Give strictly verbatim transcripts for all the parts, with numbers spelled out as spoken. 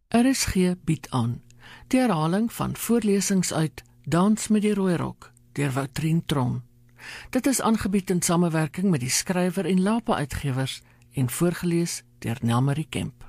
R S G bied aan die herhaling van voorlesings uit Dans met die Rooi Rok deur Woutrien Tron. Dit is aangebied in samewerking met die skrywer en Lapa Uitgewers en voorgelees deur Nelmarie Kemp.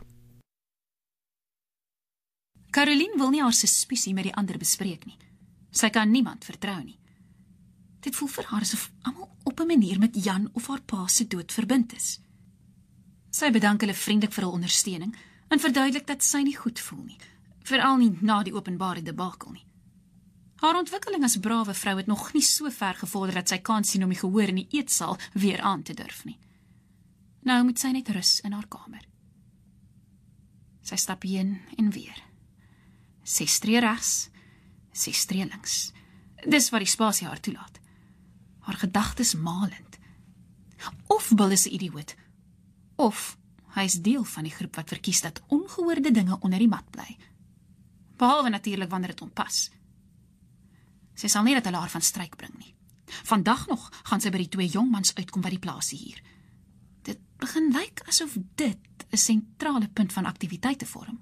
Caroline wil nie haar suspisie met die ander bespreek nie. Sy kan niemand vertrou nie. Dit voel vir haar asof almal op 'n manier met Jan of haar pa se dood verbind is. Sy bedank hulle vriendelik vir hul ondersteuning en verduidelik dat sy nie goed voel nie, veral nie na die openbare debakel nie. Haar ontwikkeling as brawe vrou het nog nie so ver gevorder dat sy kans sien om die gehoor in die eetsaal weer aan te durf nie. Nou moet sy net rus in haar kamer. Sy stap heen en weer. Ses tree regs, ses tree links. Dis wat die spasie haar toelaat. Haar gedagtes malend. Of Bill is 'n idioot, of hy is deel van die groep wat verkies dat ongehoorde dinge onder die mat bly. Behalwe natuurlik wanneer dit onpas. Sy sal nie dat hulle haar van stryk bring nie. Vandag nog gaan sy by die twee jongmans uitkom by die plaasie hier. Dit begin lyk asof dit 'n sentrale punt van aktiwiteite vorm.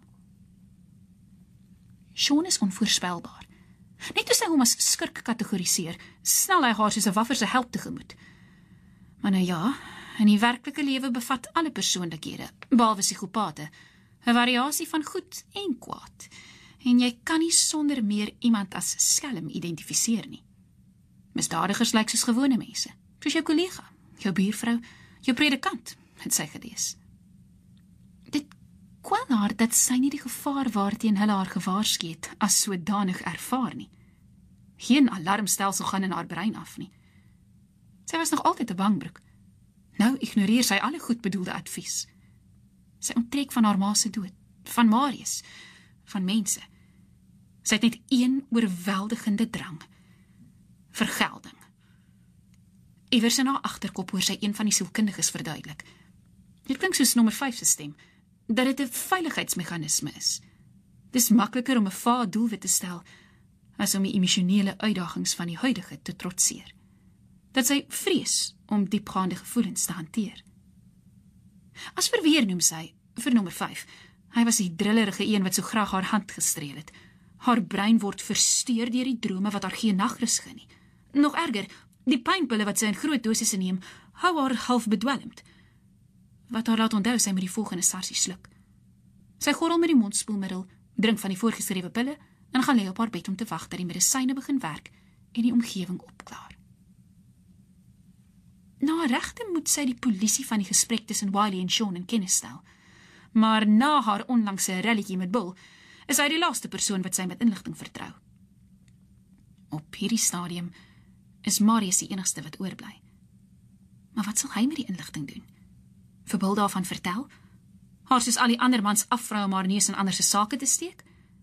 Sean is onvoorspelbaar. Net toe sy hom as skurk kategoriseer, snel hy haar soos 'n waffer se held tegemoet. Maar nou ja, in die werklike lewe bevat alle persoonlikhede, behalwe psigopate, 'n variasie van goed en kwaad. En jy kan nie sonder meer iemand as skelm identifiseer nie. Misdadigers lyk soos gewone mense, soos jou kollega, jou buurvrou, jou predikant, het sy gelees. Dit kwel haar dat sy nie die gevaar waarteen hulle haar gewaarsku het as sodanig ervaar nie. Geen alarmstelsel gaan in haar brein af nie. Sy was nog altyd 'n bangbroek. Nou ignoreer sy alle goed bedoelde advies. Sy onttrek van haar ma se dood, van Marius, van mense. Sy het net een oorweldigende drang. Vergelding. Iewers in haar agterkop hoor sy een van die sielkundiges verduidelik. Dit klink soos nommer vyf se stem, dat dit 'n veiligheidsmeganisme is. Dis makliker om 'n vae doelwit te stel, as om die emosionele uitdagings van die huidige te trotseer. Dat sy vrees om diepgaande gevoelens te hanteer. As verweer noem sy, vir nommer vyf, hy was die drillerige een wat so graag haar hand gestreel het. Haar brein word versteur deur die drome wat haar geen nagrus gee nie. Nog erger, die pynpille wat sy in groot dosisse neem, hou haar half bedwelmd. Wat haar laat onthou sy met die volgende sarsie sluk. Sy gorrel met die mondspoelmiddel, drink van die voorgeskrewe pille en gaan lê op haar bed om te wag dat die medisyne begin werk en die omgewing opklaar. Na regte moet sy die polisie van die gesprek tussen Wiley en Sean in kennis stel. Maar na haar onlangse rallietjie met Bill, is hy die laaste persoon wat sy met inligting vertrou. Op hierdie stadium is Marius die enigste wat oorbly. Maar wat sal hy met die inligting doen? Vir Bill daarvan vertel? Haar soos al die ander mans afvrou om haar neus in ander se sake te steek?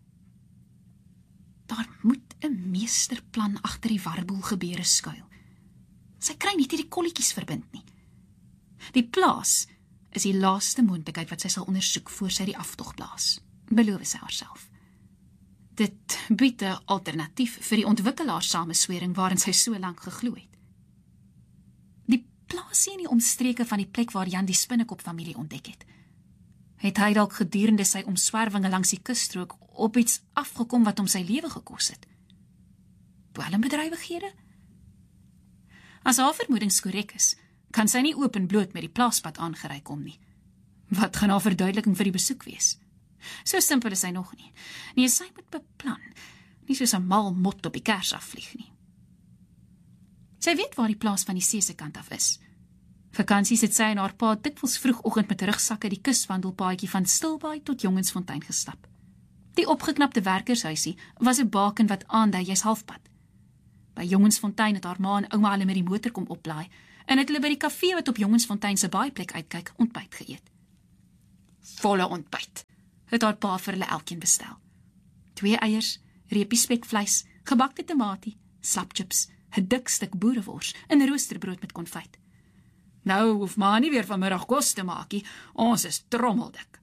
Daar moet 'n meesterplan agter die warboel gebeure skuil. Sy kry nie hierdie kolletjies verbind nie. Die plaas is die laaste moontlikheid wat sy sal ondersoek voor sy die aftog blaas, beloof sy haarself. Dit bied 'n alternatief vir die ontwikkelaars-sameswering waarin sy so lank geglo het. Die plaasie in die omstreke van die plek waar Jan die Spinnekop-familie ontdek het. Het hy dalk gedurende sy omswervinge langs die kusstrook op iets afgekom wat hom sy lewe gekos het? Dwelmbedrywighede? As haar vermoedings korrek is, kan sy nie openbloot met die plaaspad aangery kom nie. Wat gaan haar verduideliking vir die besoek wees? So simpel is sy nog nie. Nee, sy moet beplan, nie soos 'n mal mot op die kers afvlieg nie. Sy weet waar die plaas van die see se kant af is. Vakansies het sy en haar pa dikwels vroegoggend met rugsakke die kuswandelpaadjie van Stilbaai tot Jongensfontein gestap. Die opgeknapte werkershuisie was 'n baken wat aandui jy's halfpad. By Jongensfontein het haar ma en ouma hulle met die motor kom oplaai en het hulle by die kafee wat op Jongensfontein se baaiplek uitkyk ontbyt geëet. Volle ontbyt, het haar pa vir hulle elkeen bestel. Twee eiers, reepie spekvleis, gebakte tamatie, slapchips, 'n dik stuk boerewors en roosterbrood met konfyt. Nou hoef ma nie weer vanmiddag kos te maak nie, ons is trommeldik.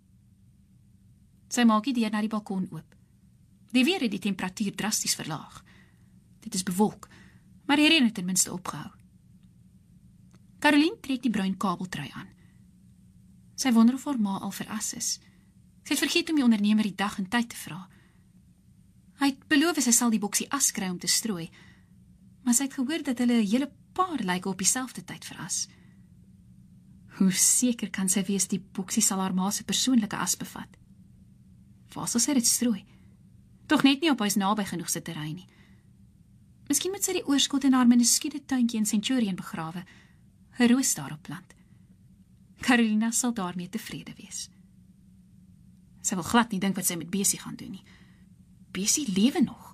Sy maak die deur na die balkon oop. Die weer het die temperatuur drasties verlaag. Dit is bewolk, maar die reën het ten minste opgehou. Caroline trek die bruin kabeltrui aan. Sy wonder of haar ma al veras is. Sy het vergeet om die ondernemer die dag en tyd te vra. Hy het beloof sy sal die boksie as kry om te strooi, maar sy het gehoor dat hulle 'n hele paar lyke op dieselfde tyd veras. Hoe seker kan sy wees die boksie sal haar ma se persoonlike as bevat? Waar sal sy dit strooi? Tog net nie op huis naby genoeg se terrein nie. Miskien moet sy die oorskot in haar minuskule tuintjie in Centurion begrawe, 'n roos daarop plant. Carolina sal daarmee tevrede wees. Sy wil glad nie dink wat sy met Besie gaan doen nie. Besie lewe nog.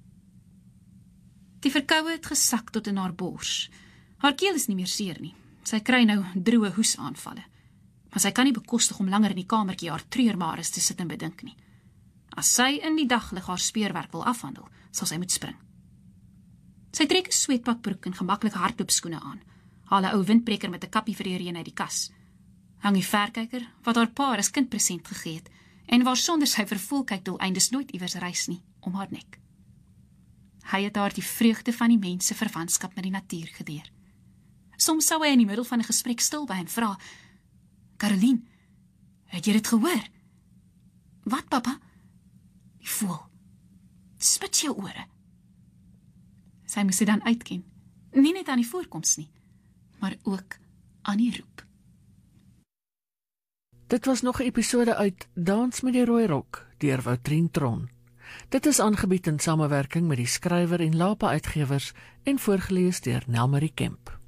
Die verkoue het gesak tot in haar bors. Haar keel is nie meer seer nie. Sy kry nou droë hoesaanvalle. Maar sy kan nie bekostig om langer in die kamertjie haar treurmares te sit en bedink nie. As sy in die daglig haar speurwerk wil afhandel, sal sy moet spring. Sy trek 'n sweetpakbroek en gemaklike hardloopskoene aan, haal 'n ou windbreker met 'n kappie vir die reën uit die kas, hang die verkyker wat haar pa as kind present gegee het en waar sonder sy vervolkykdoeleindes nooit iewers reis nie, om haar nek. Hy het haar die vreugde van die mens se verwantskap met die natuur geleer. Soms sou hy in die middel van 'n gesprek stil by en vra, "Caroline, het jy dit gehoor?" "Wat, papa?" "Die voël. Spits jou ore." Sy moes dit dan uitken, nie net aan die voorkoms nie, maar ook aan die roep. Dit was nog 'n episode uit Dans met die Rooi Rok deur Woutrien Tron. Dit is aangebied in samewerking met die Skrywer en Lapa Uitgewers en voorgeles deur Nelmarie Kemp.